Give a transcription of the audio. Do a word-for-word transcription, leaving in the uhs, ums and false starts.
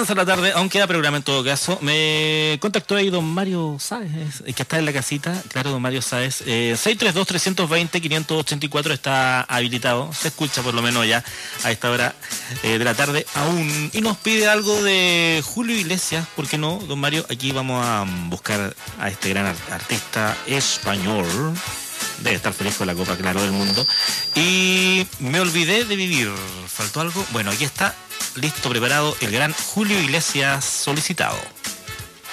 avanza la tarde, aún queda programa en todo caso. Me contactó ahí don Mario Sáez, que está en la casita. Claro, don Mario Sáez. Eh, seis tres dos, tres dos cero, cinco ocho cuatro está habilitado. Se escucha por lo menos ya a esta hora eh, de la tarde aún. Y nos pide algo de Julio Iglesias. ¿Por qué no, don Mario? Aquí vamos a buscar a este gran artista español. Debe estar feliz con la Copa, claro, del mundo. Y me olvidé de vivir. ¿Faltó algo? Bueno, aquí está, listo, preparado, el gran Julio Iglesias solicitado.